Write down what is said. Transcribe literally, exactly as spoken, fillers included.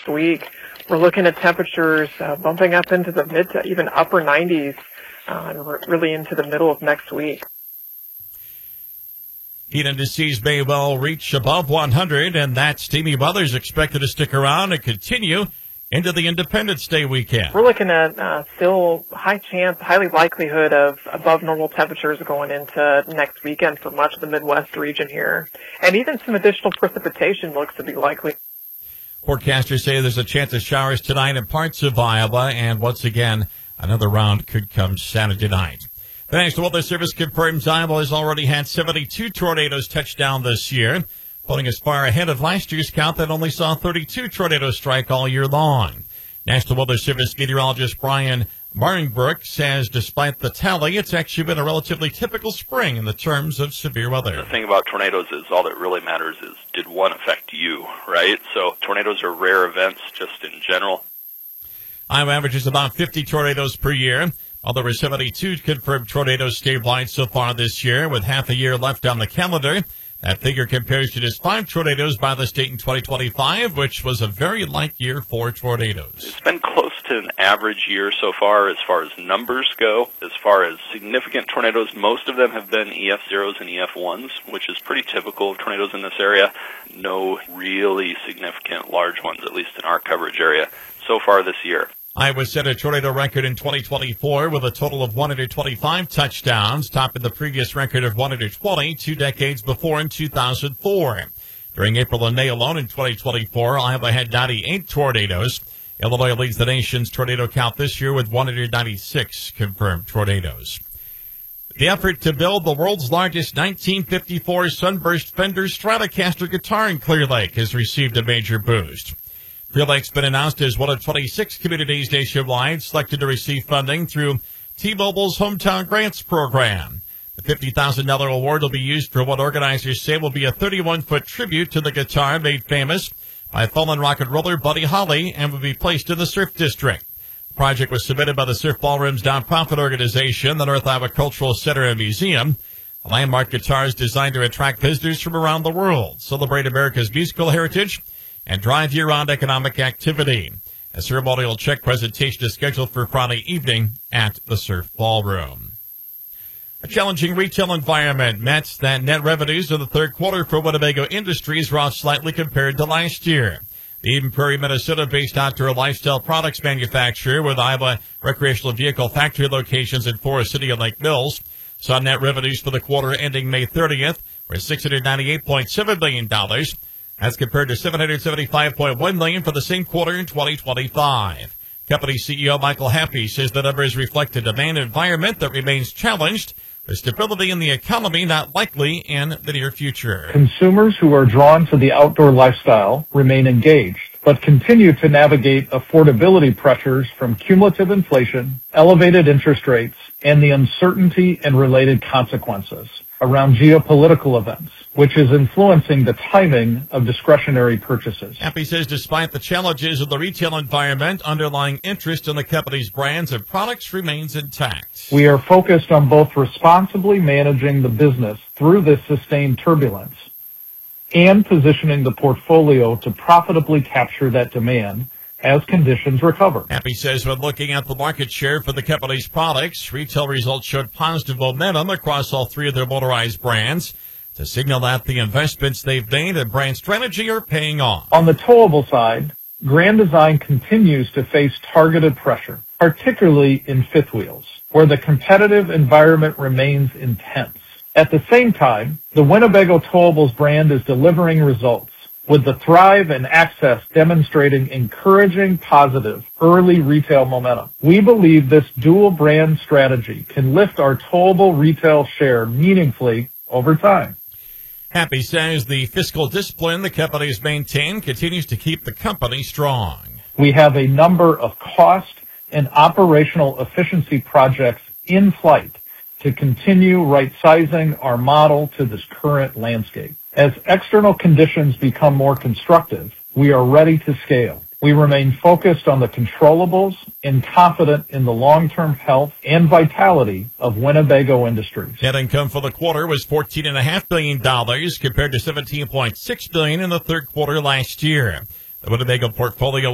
next week. We're looking at temperatures uh, bumping up into the mid to even upper nineties, uh, and we're really into the middle of next week. Heat indices may well reach above one hundred, and that steamy weather is expected to stick around and continue into the Independence Day weekend. We're looking at uh, still high chance, highly likelihood of above normal temperatures going into next weekend for much of the Midwest region here. And even some additional precipitation looks to be likely. Forecasters say there's a chance of showers tonight in parts of Iowa, and once again, another round could come Saturday night. The National Weather Service confirms Iowa has already had seventy-two tornadoes touch down this year, putting us far ahead of last year's count that only saw thirty-two tornadoes strike all year long. National Weather Service meteorologist Brian Maringbrook says despite the tally, it's actually been a relatively typical spring in the terms of severe weather. The thing about tornadoes is all that really matters is did one affect you, right? So tornadoes are rare events just in general. Iowa averages about fifty tornadoes per year. While there were seventy-two confirmed tornadoes statewide so far this year, with half a year left on the calendar. That figure compares to just five tornadoes by the state in twenty twenty-five, which was a very light year for tornadoes. It's been close to an average year so far as far as numbers go. As far as significant tornadoes, most of them have been E F zeros and E F ones, which is pretty typical of tornadoes in this area. No really significant large ones, at least in our coverage area, so far this year. Iowa set a tornado record in twenty twenty-four with a total of one hundred twenty-five touchdowns, topping the previous record of one hundred twenty two decades before in two thousand four. During April and May alone in twenty twenty-four, Iowa had ninety-eight tornadoes. Illinois leads the nation's tornado count this year with one hundred ninety-six confirmed tornadoes. The effort to build the world's largest nineteen fifty-four Sunburst Fender Stratocaster guitar in Clear Lake has received a major boost. Clear Lake's been announced as one of twenty-six communities nationwide selected to receive funding through T-Mobile's Hometown Grants program. The fifty thousand dollars award will be used for what organizers say will be a thirty-one foot tribute to the guitar made famous by fallen rock and roller Buddy Holly and will be placed in the Surf District. The project was submitted by the Surf Ballroom's nonprofit organization, the North Iowa Cultural Center and Museum. The landmark guitar is designed to attract visitors from around the world, celebrate America's musical heritage, and drive year-round economic activity. A ceremonial check presentation is scheduled for Friday evening at the Surf Ballroom. A challenging retail environment meant that net revenues in the third quarter for Winnebago Industries were off slightly compared to last year. The Eden Prairie, Minnesota-based outdoor lifestyle products manufacturer with Iowa recreational vehicle factory locations in Forest City and Lake Mills saw net revenues for the quarter ending May thirtieth were six hundred ninety-eight point seven million dollars. As compared to seven hundred seventy-five point one million dollars for the same quarter in twenty twenty-five. Company C E O Michael Happy says the numbers reflect a demand environment that remains challenged, with stability in the economy not likely in the near future. Consumers who are drawn to the outdoor lifestyle remain engaged, but continue to navigate affordability pressures from cumulative inflation, elevated interest rates, and the uncertainty and related consequences around geopolitical events, which is influencing the timing of discretionary purchases. Happy says despite the challenges of the retail environment, underlying interest in the company's brands and products remains intact. We are focused on both responsibly managing the business through this sustained turbulence and positioning the portfolio to profitably capture that demand as conditions recover. Happy says when looking at the market share for the company's products, retail results showed positive momentum across all three of their motorized brands to signal that the investments they've made in brand strategy are paying off. On the towable side, Grand Design continues to face targeted pressure, particularly in fifth wheels, where the competitive environment remains intense. At the same time, the Winnebago Towables brand is delivering results, with the Thrive and Access demonstrating encouraging positive early retail momentum. We believe this dual brand strategy can lift our towable retail share meaningfully over time. Happy says the fiscal discipline the company has maintained continues to keep the company strong. We have a number of cost and operational efficiency projects in flight to continue right-sizing our model to this current landscape. As external conditions become more constructive, we are ready to scale. We remain focused on the controllables and confident in the long-term health and vitality of Winnebago Industries. Net income for the quarter was fourteen point five billion dollars compared to seventeen point six billion dollars in the third quarter last year. The Winnebago portfolio